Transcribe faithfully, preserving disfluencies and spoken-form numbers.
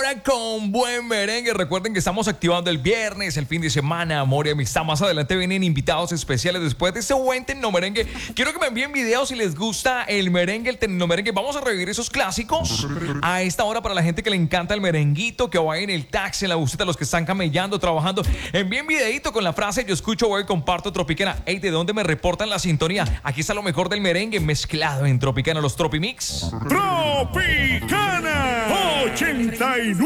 hora con buen merengue. Recuerden que estamos activando el viernes, el fin de semana, amor y amistad. Más adelante vienen invitados especiales después de este buen tecnomerengue. Quiero que me envíen videos si les gusta el merengue, el tecnomerengue. Vamos a revivir esos clásicos a esta hora para la gente que le encanta el merenguito, que va en el taxi, en la buseta, los que están camellando, trabajando. Envíen videito con la frase yo escucho, voy, comparto Tropicana. Ey, ¿de dónde me reportan la sintonía? Aquí está lo mejor del merengue mezclado en Tropicana, los Tropimix. Tropicana ochenta y